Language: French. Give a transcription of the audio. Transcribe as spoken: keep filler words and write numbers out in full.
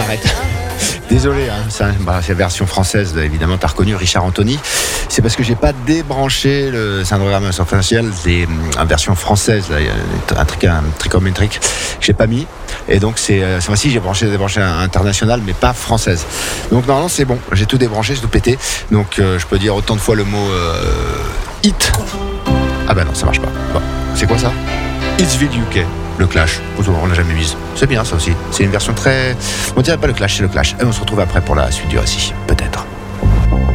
arrête. Désolé, hein, c'est, un, bah, c'est la version française, évidemment, t'as reconnu Richard Anthony. C'est parce que j'ai pas débranché le syndrome facial des en version française, là, un truc, un trigonométrique que j'ai pas mis. Et donc c'est cette fois-ci j'ai branché débranché international, mais pas française. Donc normalement c'est bon, j'ai tout débranché, j'ai tout pété. Donc euh, je peux dire autant de fois le mot euh, hit. Ah bah non, ça marche pas. Bon, c'est quoi ça? Hitsville U K. Le Clash, on l'a jamais mise. C'est bien ça aussi. C'est une version très... On dirait pas le Clash, c'est le Clash. Et on se retrouve après pour la suite du récit, peut-être.